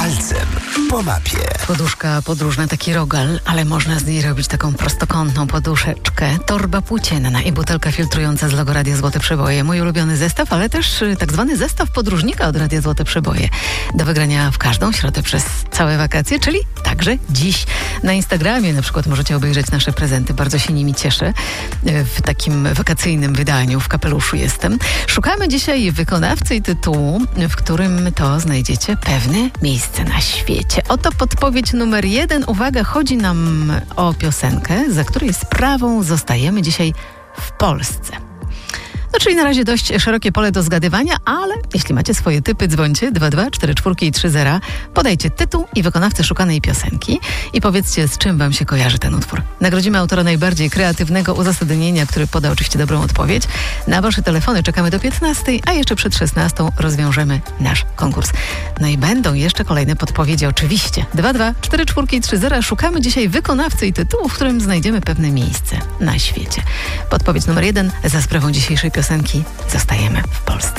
Palcem po mapie. Poduszka podróżna, taki rogal, ale można z niej robić taką prostokątną poduszeczkę. Torba płócienna i butelka filtrująca z logo Radia Złote Przeboje. Mój ulubiony zestaw, ale też tak zwany zestaw podróżnika od Radia Złote Przeboje. Do wygrania w każdą środę przez całe wakacje, czyli także dziś. Na Instagramie na przykład możecie obejrzeć nasze prezenty. Bardzo się nimi cieszę. W takim wakacyjnym wydaniu, w kapeluszu jestem. Szukamy dzisiaj wykonawcy i tytułu, w którym to znajdziecie pewne miejsce na świecie. Oto podpowiedź numer 1. Uwaga, chodzi nam o piosenkę, za której sprawą zostajemy dzisiaj w Polsce. No, czyli na razie dość szerokie pole do zgadywania, ale jeśli macie swoje typy, dzwońcie 22 44 i 30. Podajcie tytuł i wykonawcę szukanej piosenki i powiedzcie, z czym wam się kojarzy ten utwór. Nagrodzimy autora najbardziej kreatywnego uzasadnienia, który poda oczywiście dobrą odpowiedź. Na wasze telefony czekamy do 15, a jeszcze przed 16 rozwiążemy nasz konkurs. No i będą jeszcze kolejne podpowiedzi oczywiście. 22 44 i 30. Szukamy dzisiaj wykonawcy i tytułu, w którym znajdziemy pewne miejsce na świecie. Podpowiedź numer 1 za sprawą dzisiejszej piosenki. Zostajemy w Polsce.